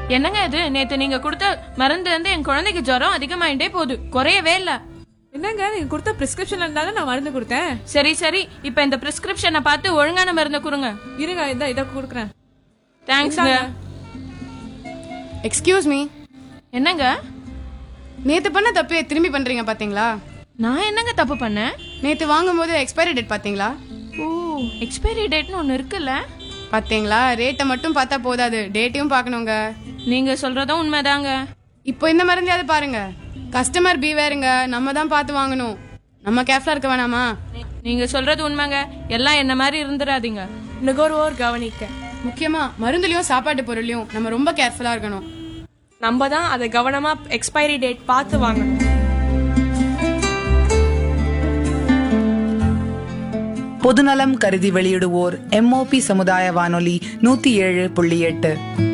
என்னங்க இது? நேத்து நீங்க கொடுத்த மருந்து வந்து என் குழந்தைக்கு ஜுரம் அதிகமாயிட்டே போகுது, குறையவே இல்ல. என்னங்க நீங்க கொடுத்த பிரிஸ்கிரிப்ஷன்ல இருந்தாலும் நான் மருந்து கொடுத்தேன். சரி சரி, இப்ப இந்த பிரிஸ்கிரிப்ஷனை பார்த்து ஒழுங்கான மருந்தை கொடுங்க. இருங்க இதை கொடுக்குறேன். தேங்க்ஸ்ங்க. Excuse me. என்னங்க? நேத்து பண்ண தப்பே திரும்பி பண்றீங்க பாத்தீங்களா? நான் என்னங்க தப்பு பண்ணேன்? நேத்து வாங்கும்போது எக்ஸ்பைரி டேட் பாத்தீங்களா? ஓ, எக்ஸ்பைரி டேட்னு ஒன்னு இருக்குல்ல. பாத்தீங்களா? ரேட்டை மட்டும் பார்த்தா போதாது, டேட்டையும் பார்க்கணுங்க. நீங்க சொல்றதும் உண்மைதாங்க. இப்போ இந்த மருந்தையாவது பாருங்க. கஸ்டமர் பீவேருங்க, நம்ம தான் பார்த்து வாங்கணும். நம்ம கேர்ஃபுல்லா இருக்க வேணாமா? நீங்க சொல்றது உண்மைங்க. எல்லாம் என்ன மாதிரி இருந்துடாதீங்க. நுகர்வோர் கவனிக்க. முக்கியமா மருந்துலயும் சாப்பாட்டு பொருளையும் நம்ம ரொம்ப கேர்ஃபுல்லா இருக்கணும். நம்ம தான் அதை கவனமா எக்ஸ்பைரி டேட் பார்த்து வாங்கணும். பொதுநலம் கருதி வெளியிடுவோர் MOP சமுதாய வானொலி 107.8.